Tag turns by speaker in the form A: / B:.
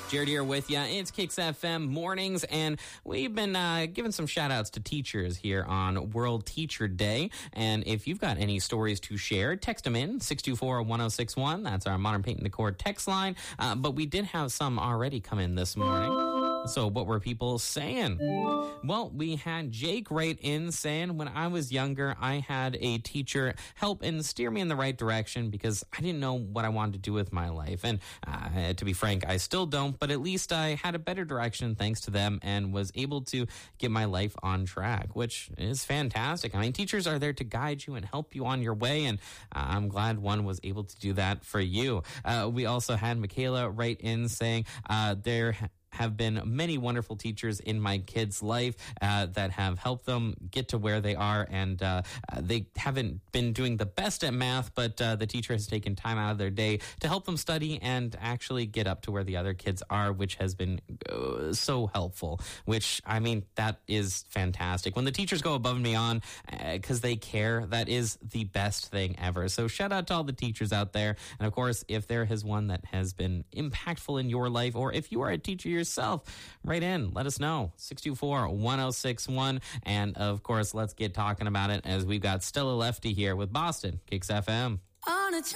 A: Jared here with you. It's Kicks FM Mornings, and we've been giving some shout-outs to teachers here on World Teacher Day. And if you've got any stories to share, text them in, 624-1061. That's our Modern Paint and Decor text line. But we did have some already come in this morning. So what were people saying? Well, we had Jake write in saying, when I was younger, I had a teacher help and steer me in the right direction because I didn't know what I wanted to do with my life. And to be frank, I still don't, but at least I had a better direction thanks to them and was able to get my life on track, which is fantastic. I mean, teachers are there to guide you and help you on your way, and I'm glad one was able to do that for you. We also had Michaela write in saying there have been many wonderful teachers in my kids' life that have helped them get to where they are, and they haven't been doing the best at math, but the teacher has taken time out of their day to help them study and actually get up to where the other kids are, which has been so helpful, which, I mean, that is fantastic. When the teachers go above and beyond because they care, that is the best thing ever. So shout out to all the teachers out there. And of course, if there is one that has been impactful in your life, or if you are a teacher yourself, write in, let us know, 624-1061. And of course, let's get talking about it as we've got Stella Lefty here with Boston Kicks FM.
B: On a